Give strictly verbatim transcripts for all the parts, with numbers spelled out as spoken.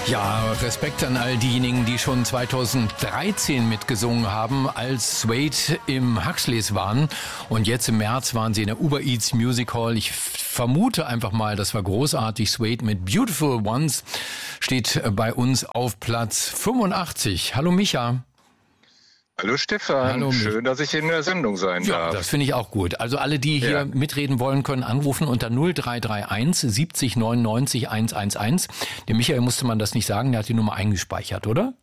Ja, Respekt an all diejenigen, die schon zweitausenddreizehn mitgesungen haben, als Suede im Huxleys waren. Und jetzt im März waren sie in der Uber Eats Music Hall. Ich vermute einfach mal, das war großartig. Suede mit Beautiful Ones steht bei uns auf Platz fünfundachtzig. Hallo Micha. Hallo Stefan, Hallo, schön, dass ich in der Sendung sein ja, darf. Das finde ich auch gut. Also alle, die hier ja. mitreden wollen, können anrufen unter null drei drei eins siebzig neunundneunzig hundertelf. Dem Michael musste man das nicht sagen, der hat die Nummer eingespeichert, oder?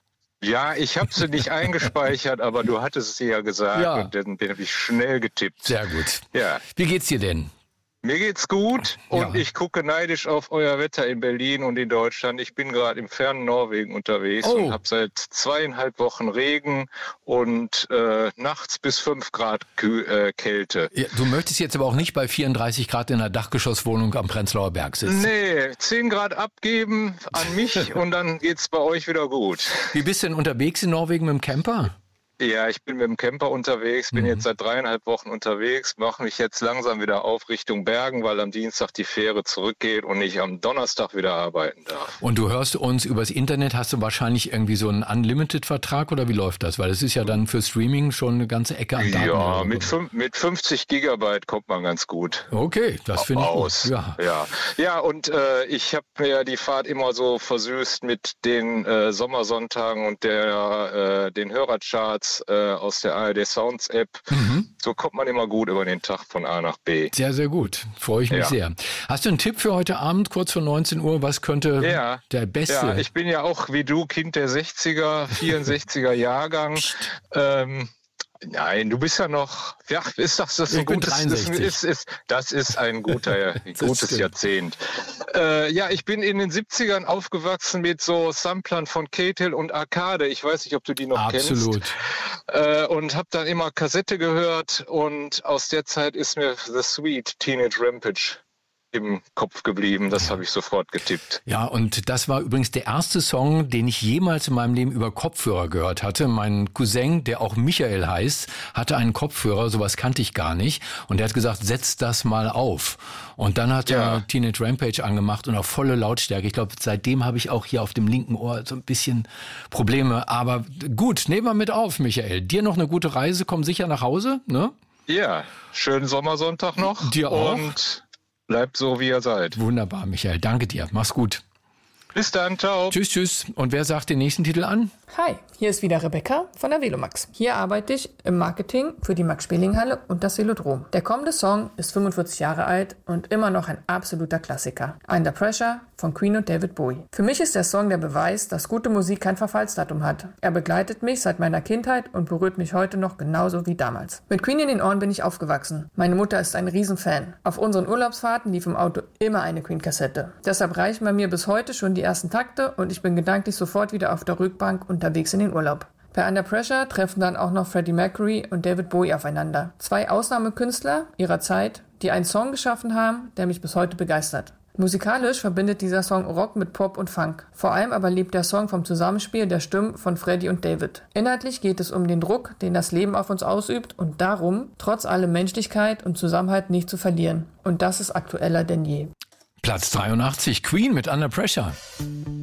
Ja, ich habe sie nicht eingespeichert, aber du hattest sie ja gesagt ja. und den, den habe ich schnell getippt. Sehr gut. Ja. Wie geht's dir denn? Mir geht's gut und ja. ich gucke neidisch auf euer Wetter in Berlin und in Deutschland. Ich bin gerade im fernen Norwegen unterwegs oh. und habe seit zweieinhalb Wochen Regen und äh, nachts bis fünf Grad Kü- äh, Kälte. Ja, du möchtest jetzt aber auch nicht bei vierunddreißig Grad in einer Dachgeschosswohnung am Prenzlauer Berg sitzen. Nee, zehn Grad abgeben an mich und dann geht's bei euch wieder gut. Wie bist du denn unterwegs in Norwegen mit dem Camper? Ja, ich bin mit dem Camper unterwegs, bin mhm. jetzt seit dreieinhalb Wochen unterwegs, mache mich jetzt langsam wieder auf Richtung Bergen, weil am Dienstag die Fähre zurückgeht und ich am Donnerstag wieder arbeiten darf. Und du hörst uns übers Internet, hast du wahrscheinlich irgendwie so einen Unlimited-Vertrag oder wie läuft das? Weil es ist ja dann für Streaming schon eine ganze Ecke an Daten. Ja, mit, fünf, mit fünfzig Gigabyte kommt man ganz gut. Okay, das finde ich aus. gut. Ja, ja. ja und äh, ich habe mir die Fahrt immer so versüßt mit den äh, Sommersonntagen und der, äh, den Hörercharts aus der A R D Sounds App. Mhm. So kommt man immer gut über den Tag von A nach B. Sehr, sehr gut. Freue ich mich ja. sehr. Hast du einen Tipp für heute Abend, kurz vor neunzehn Uhr? Was könnte ja. der beste... Ja, ich bin ja auch wie du Kind der sechziger, vierundsechziger Jahrgang. ähm, Nein, du bist ja noch, ja, ist das, das ein gutes, das ist, ist, das ist ein guter, gutes stimmt. Jahrzehnt. Äh, ja, ich bin in den siebzigern aufgewachsen mit so Samplern von Kethel und Arcade. Ich weiß nicht, ob du die noch Absolut. kennst. Äh, und habe dann immer Kassette gehört und aus der Zeit ist mir The Sweet Teenage Rampage im Kopf geblieben. Das habe ich sofort getippt. Ja, und das war übrigens der erste Song, den ich jemals in meinem Leben über Kopfhörer gehört hatte. Mein Cousin, der auch Michael heißt, hatte einen Kopfhörer, sowas kannte ich gar nicht. Und der hat gesagt, setz das mal auf. Und dann hat ja. er Teenage Rampage angemacht und auf volle Lautstärke. Ich glaube, seitdem habe ich auch hier auf dem linken Ohr so ein bisschen Probleme. Aber gut, nehmen wir mit auf, Michael. Dir noch eine gute Reise, komm sicher nach Hause, ne? Ja, schönen Sommersonntag noch. Dir auch. Und bleibt so, wie ihr seid. Wunderbar, Michael. Danke dir. Mach's gut. Bis dann. Ciao. Tschüss, tschüss. Und wer sagt den nächsten Titel an? Hi, hier ist wieder Rebecca von der Velomax. Hier arbeite ich im Marketing für die Max-Speling-Halle und das Velodrom. Der kommende Song ist fünfundvierzig Jahre alt und immer noch ein absoluter Klassiker. Under Pressure von Queen und David Bowie. Für mich ist der Song der Beweis, dass gute Musik kein Verfallsdatum hat. Er begleitet mich seit meiner Kindheit und berührt mich heute noch genauso wie damals. Mit Queen in den Ohren bin ich aufgewachsen. Meine Mutter ist ein Riesenfan. Auf unseren Urlaubsfahrten lief im Auto immer eine Queen-Kassette. Deshalb reichen bei mir bis heute schon die ersten Takte und ich bin gedanklich sofort wieder auf der Rückbank unterwegs in den Urlaub. Bei Under Pressure treffen dann auch noch Freddie Mercury und David Bowie aufeinander. Zwei Ausnahmekünstler ihrer Zeit, die einen Song geschaffen haben, der mich bis heute begeistert. Musikalisch verbindet dieser Song Rock mit Pop und Funk. Vor allem aber lebt der Song vom Zusammenspiel der Stimmen von Freddie und David. Inhaltlich geht es um den Druck, den das Leben auf uns ausübt und darum, trotz allem Menschlichkeit und Zusammenhalt nicht zu verlieren. Und das ist aktueller denn je. Platz dreiundachtzig, Queen mit Under Pressure.